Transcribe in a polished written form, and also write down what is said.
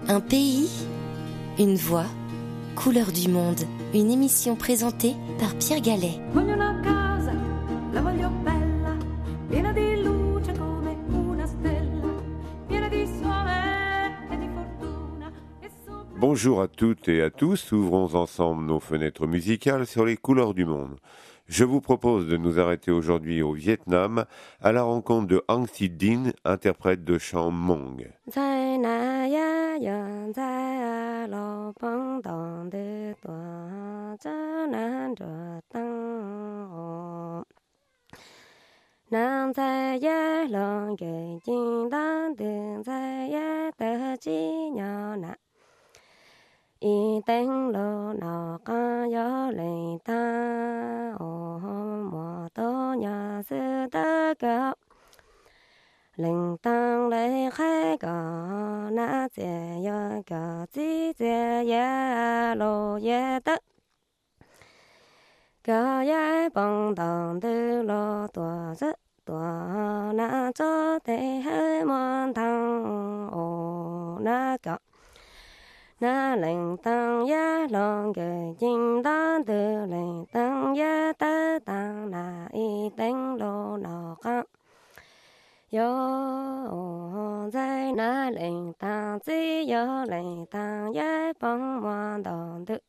Un pays, une voix, couleur du monde. Une émission présentée par Pierre Gallet. Bonjour à toutes et à tous, ouvrons ensemble nos fenêtres musicales sur les couleurs du monde. Je vous propose de nous arrêter aujourd'hui au Vietnam à la rencontre de Hang Thi Dinh, interprète de chant Hmong. Nàng在野狼给金当顶在野的鸡鸟那，一登楼脑干有雷达，哦摩多鸟是的个，铃铛雷海个那节有个季节野路野的。个也蹦荡的路多着多那着的很满当哦那个那铃铛也啷个叮当的铃铛也得当那一登路老刚有在那铃铛只有铃铛也蹦满当的。